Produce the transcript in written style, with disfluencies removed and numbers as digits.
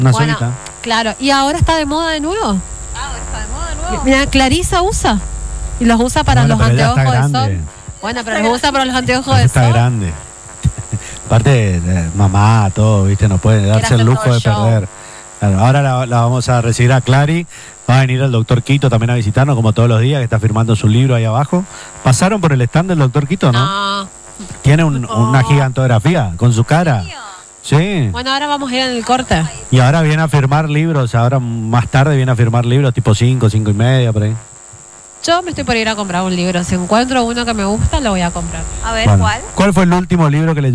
Una Bueno, solita. claro. ¿Y ahora está de moda de nuevo? Ahora está de moda de nuevo. Mira, Clarisa usa. Y los usa para Bueno, los pero ella anteojos está de grande. sol. Bueno, pero los usa para los anteojos Ella de está sol. grande. Aparte, mamá, todo, ¿viste? No puede darse hacer el lujo todo de el show. perder. Claro, ahora la vamos a recibir a Clary. Va a venir el doctor Quito también a visitarnos, como todos los días, que está firmando su libro ahí abajo. ¿Pasaron por el stand del doctor Quito, no? No. Tiene una gigantografía con su cara. Sí. Bueno, ahora vamos a ir en el corte. Y ahora viene a firmar libros. Ahora más tarde viene a firmar libros tipo 5, 5 y media, por ahí. Yo me estoy por ir a comprar un libro. Si encuentro uno que me gusta, lo voy a comprar. A ver, Bueno, ¿cuál? ¿Cuál fue el último libro que le